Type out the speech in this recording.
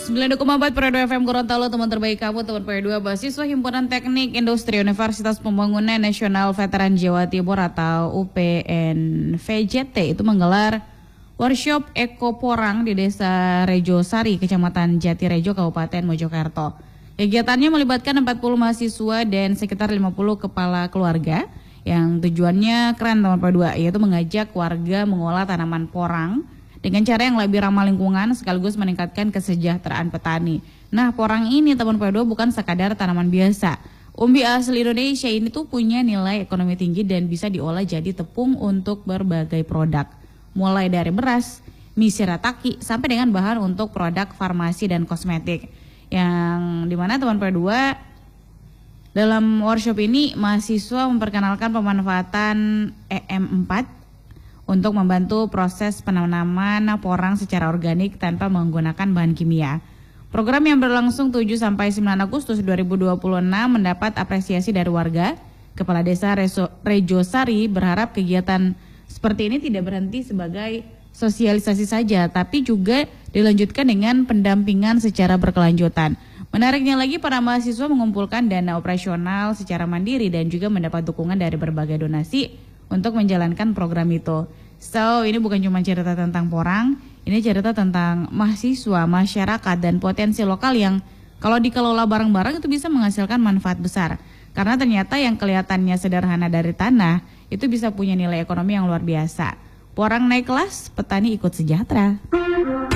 9,4 Pro 2 FM Gorontalo, teman terbaik kamu, teman P2 Mahasiswa Himpunan Teknik Industri Universitas Pembangunan Nasional Veteran Jawa Timur atau UPNVJT itu menggelar workshop Eko Porang di Desa Rejosari, Kecamatan Jatirejo, Kabupaten Mojokerto. Kegiatannya melibatkan 40 mahasiswa dan sekitar 50 kepala keluarga yang tujuannya keren teman P2, yaitu mengajak warga mengolah tanaman porang dengan cara yang lebih ramah lingkungan sekaligus meningkatkan kesejahteraan petani. Nah, porang ini teman P2 bukan sekadar tanaman biasa. Umbi asli Indonesia ini tuh punya nilai ekonomi tinggi dan bisa diolah jadi tepung untuk berbagai produk. Mulai dari beras, mie shirataki, sampai dengan bahan untuk produk farmasi dan kosmetik. Yang dimana teman P2 dalam workshop ini mahasiswa memperkenalkan pemanfaatan EM4 untuk membantu proses penanaman porang secara organik tanpa menggunakan bahan kimia. Program yang berlangsung 7-9 Agustus 2026 mendapat apresiasi dari warga. Kepala Desa Rejosari berharap kegiatan seperti ini tidak berhenti sebagai sosialisasi saja, tapi juga dilanjutkan dengan pendampingan secara berkelanjutan. Menariknya lagi, para mahasiswa mengumpulkan dana operasional secara mandiri dan juga mendapat dukungan dari berbagai donasi untuk menjalankan program itu. So, ini bukan cuma cerita tentang porang, ini cerita tentang mahasiswa, masyarakat, dan potensi lokal yang kalau dikelola bareng-bareng itu bisa menghasilkan manfaat besar. Karena ternyata yang kelihatannya sederhana dari tanah, itu bisa punya nilai ekonomi yang luar biasa. Porang naik kelas, petani ikut sejahtera.